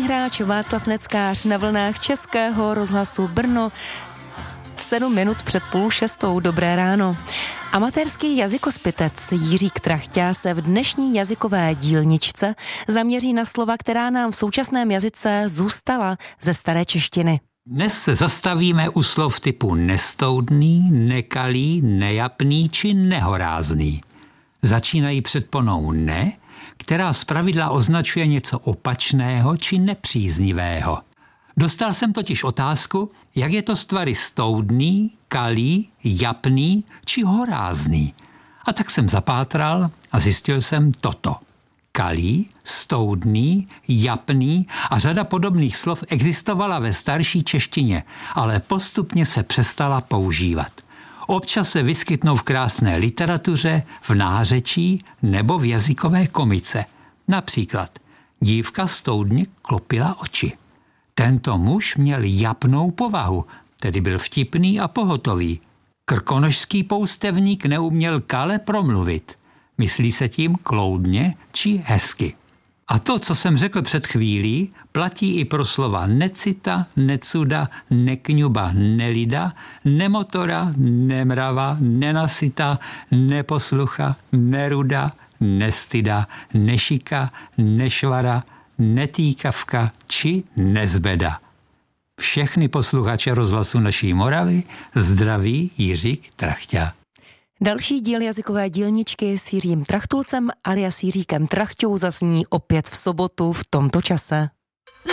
hráč Václav Neckář na vlnách Českého rozhlasu Brno. 7 minut před 5:30. Dobré ráno. Amatérský jazykospitec Jiří Trachťa se v dnešní jazykové dílničce zaměří na slova, která nám v současném jazyce zůstala ze staré češtiny. Dnes se zastavíme u slov typu nestoudný, nekalý, nejapný či nehorázný. Začínají předponou ne, která zpravidla označuje něco opačného či nepříznivého. Dostal jsem totiž otázku, jak je to s tvary stoudný, kalý, japný či horázný. A tak jsem zapátral a zjistil jsem toto. Kalý, stoudný, japný a řada podobných slov existovala ve starší češtině, ale postupně se přestala používat. Občas se vyskytnou v krásné literatuře, v nářečí nebo v jazykové komice. Například dívka stoudně klopila oči. Tento muž měl japnou povahu, tedy byl vtipný a pohotový. Krkonošský poustevník neuměl kale promluvit. Myslí se tím kloudně či hezky. A to, co jsem řekl před chvílí, platí i pro slova necita, necuda, nekňuba, nelida, nemotora, nemrava, nenasyta, neposlucha, neruda, nestyda, nešika, nešvara, netýkavka či nezbeda. Všechny posluchače rozhlasu Naší Moravy zdraví Jiří Trachťa. Další díl jazykové dílničky s Jiřím Trachtulcem alias Jiříkem Trachťou zazní opět v sobotu v tomto čase.